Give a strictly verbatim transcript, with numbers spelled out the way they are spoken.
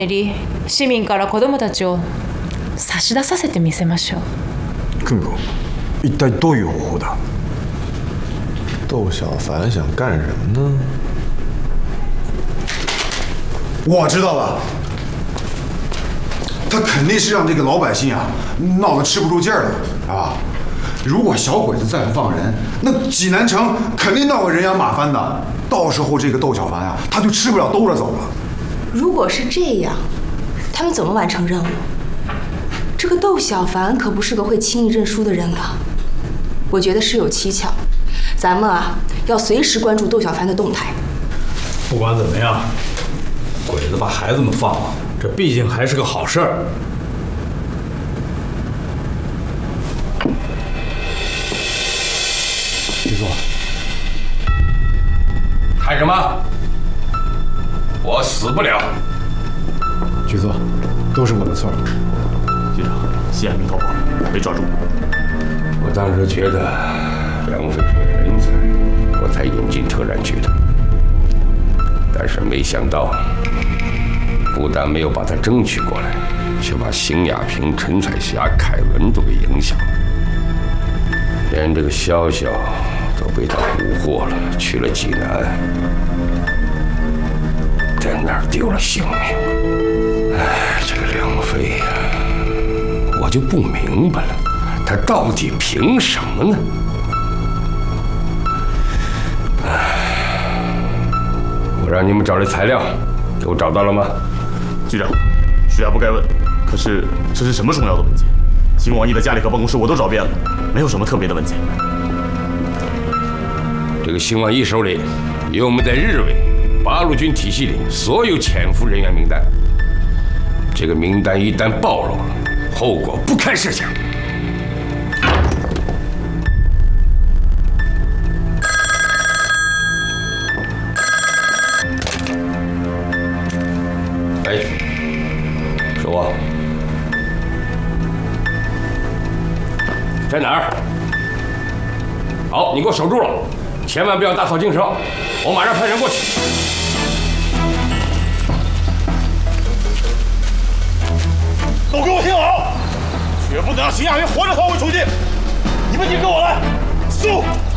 り市民から子供たちを差し出させてみせましょう。 久美子，一体どういう方法だ？ 窦小凡想干什么呢？ 我知道了，他肯定是让这个老百姓啊闹得吃不住劲儿了啊！如果小鬼子再不放人，那济南城肯定闹个人仰马翻的。到时候这个窦小凡啊，他就吃不了兜着走了。 如果是这样，他们怎么完成任务？这个窦小凡可不是个会轻易认输的人啊！我觉得事有蹊跷，咱们啊要随时关注窦小凡的动态。 不管怎么样，鬼子把孩子们放了，这毕竟还是个好事儿。 局座，喊什么？我死不了。 局座，都是我的错。 局长，西安民逃跑了，没抓住。 我当时觉得梁飞是人才，我才引进特战局的。但是没想到，不但没有把他争取过来，却把邢亚平、陈彩霞、凯文都给影响了，连这个潇潇都被他蛊惑了，去了济南，在那儿丢了性命。哎，这个梁飞呀，我就不明白了，他到底凭什么呢？我让你们找这材料，给我找到了吗？ 局长，许下不该问，可是这是什么重要的文件？邢王毅的家里和办公室我都找遍了，没有什么特别的文件。 这个邢王毅手里有我们在日伪八路军体系里所有潜伏人员名单。这个名单一旦暴露了，后果不堪设想。哎，是我，在哪儿？好，你给我守住了，千万不要大草惊蛇，我马上派人过去。 都给我听好，绝不能让邢亚平活着逃回重庆！你们几个跟我来，速！